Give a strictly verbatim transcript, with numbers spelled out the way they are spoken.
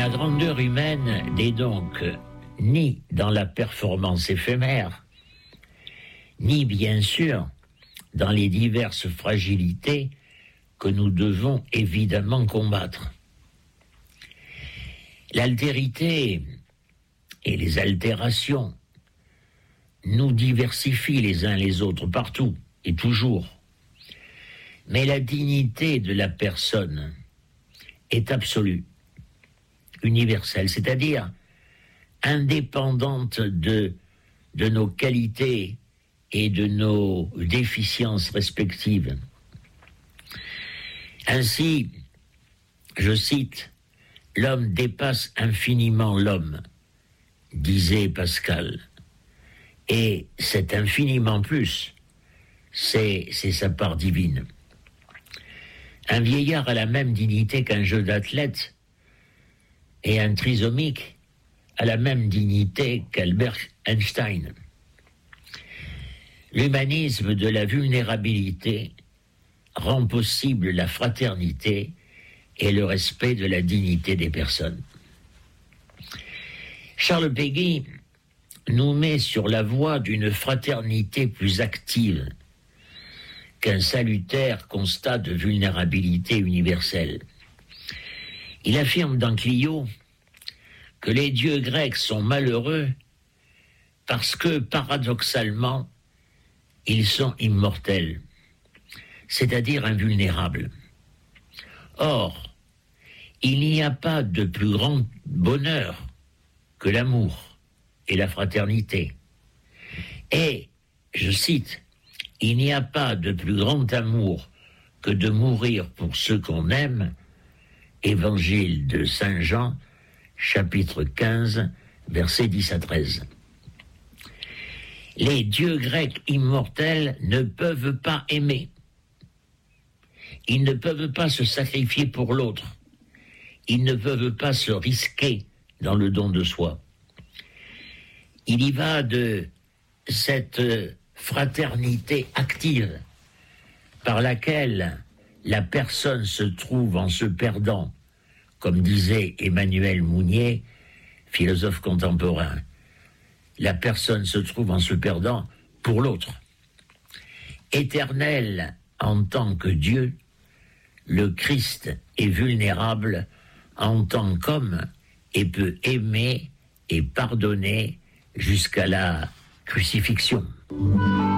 La grandeur humaine n'est donc ni dans la performance éphémère, ni bien sûr dans les diverses fragilités que nous devons évidemment combattre. L'altérité et les altérations nous diversifient les uns les autres partout et toujours. Mais la dignité de la personne est absolue, universelle, c'est-à-dire indépendante de, de nos qualités et de nos déficiences respectives. Ainsi, je cite, « L'homme dépasse infiniment l'homme », disait Pascal. Et c'est infiniment plus, c'est, c'est sa part divine. Un vieillard a la même dignité qu'un jeune athlète, et un trisomique a la même dignité qu'Albert Einstein. L'humanisme de la vulnérabilité rend possible la fraternité et le respect de la dignité des personnes. Charles Péguy nous met sur la voie d'une fraternité plus active qu'un salutaire constat de vulnérabilité universelle. Il affirme dans Clio que les dieux grecs sont malheureux parce que, paradoxalement, ils sont immortels, c'est-à-dire invulnérables. Or, il n'y a pas de plus grand bonheur que l'amour et la fraternité. Et, je cite, « Il n'y a pas de plus grand amour que de mourir pour ceux qu'on aime » Évangile de Saint Jean, chapitre quinze, versets dix à treize. Les dieux grecs immortels ne peuvent pas aimer. Ils ne peuvent pas se sacrifier pour l'autre. Ils ne peuvent pas se risquer dans le don de soi. Il y va de cette fraternité active par laquelle la personne se trouve en se perdant, comme disait Emmanuel Mounier, philosophe contemporain. La personne se trouve en se perdant pour l'autre. Éternel en tant que Dieu, le Christ est vulnérable en tant qu'homme et peut aimer et pardonner jusqu'à la crucifixion.